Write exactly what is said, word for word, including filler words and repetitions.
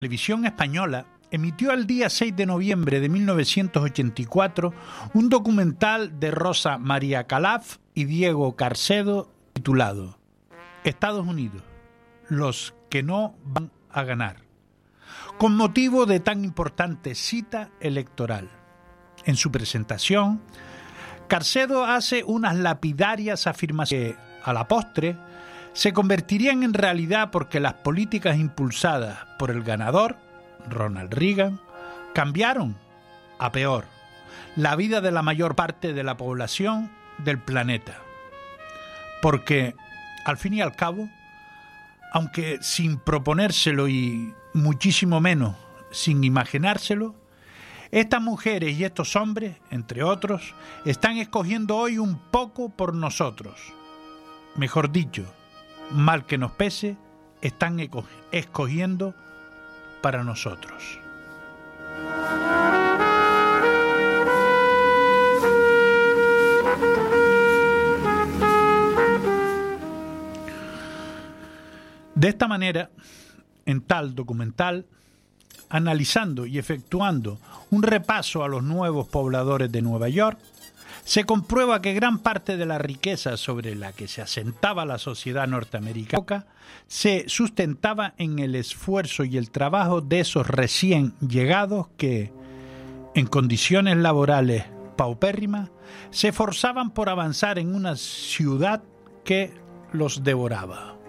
Televisión Española emitió el día seis de noviembre de mil novecientos ochenta y cuatro un documental de Rosa María Calaf y Diego Carcedo titulado Estados Unidos, los que no van a ganar, con motivo de tan importante cita electoral. En su presentación, Carcedo hace unas lapidarias afirmaciones que, a la postre, se convertirían en realidad porque las políticas impulsadas por el ganador, Ronald Reagan, cambiaron a peor la vida de la mayor parte de la población del planeta. Porque, al fin y al cabo, aunque sin proponérselo y muchísimo menos sin imaginárselo, estas mujeres y estos hombres, entre otros, están escogiendo hoy un poco por nosotros. Mejor dicho, mal que nos pese, están escogiendo para nosotros. De esta manera, en tal documental, analizando y efectuando un repaso a los nuevos pobladores de Nueva York, se comprueba que gran parte de la riqueza sobre la que se asentaba la sociedad norteamericana se sustentaba en el esfuerzo y el trabajo de esos recién llegados que, en condiciones laborales paupérrimas, se esforzaban por avanzar en una ciudad que los devoraba.